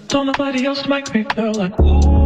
Don't nobody else make me feel like ooh.